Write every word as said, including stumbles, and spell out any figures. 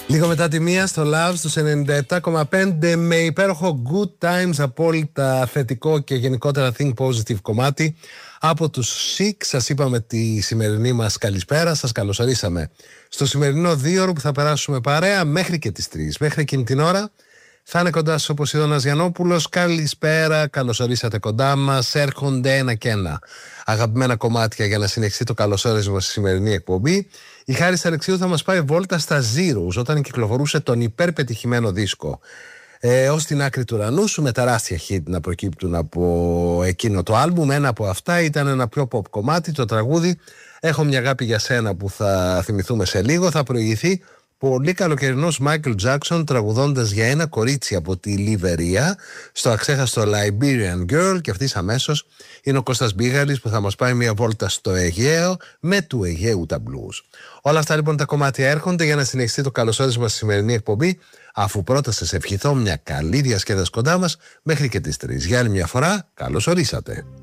Λίγο μετά τη μία στο Love στους ενενήντα επτά κόμμα πέντε με υπέροχο Good Times, απόλυτα θετικό και γενικότερα Think Positive κομμάτι από τους Chic. Σας είπαμε τη σημερινή μας καλησπέρα, σας καλωσορίσαμε στο σημερινό δίωρο που θα περάσουμε παρέα μέχρι και τις τρεις. Μέχρι εκείνη την ώρα θα είναι κοντά σας ο Ποσειδώνας Γιαννόπουλος. Καλησπέρα, καλωσορίσατε κοντά μας. Έρχονται ένα και ένα αγαπημένα κομμάτια για να συνεχίσει το καλωσόρισμα στη σημερινή εκπομπή. Η Χάρης Αλεξίου θα μας πάει βόλτα στα Zeros όταν κυκλοφορούσε τον υπερπετυχημένο δίσκο ε, ως την άκρη του ουρανού σου, με τεράστια hit να προκύπτουν από εκείνο το άλμπουμ. Ένα από αυτά ήταν ένα πιο pop κομμάτι, το τραγούδι «Έχω μια αγάπη για σένα» που θα θυμηθούμε σε λίγο. Θα προηγηθεί πολύ καλοκαιρινός Michael Jackson τραγουδώντας για ένα κορίτσι από τη Λιβερία στο αξέχαστο Liberian Girl, και αυτής αμέσως είναι ο Κώστας Μπίγαλης που θα μας πάει μια βόλτα στο Αιγαίο με του Αιγαίου τα blues. Όλα αυτά λοιπόν τα κομμάτια έρχονται για να συνεχιστεί το καλωσόρισμα στη σημερινή εκπομπή, αφού πρώτα σας ευχηθώ μια καλή διασκέδαση κοντά μας μέχρι και τις τρεις. Για άλλη μια φορά, καλώς ορίσατε.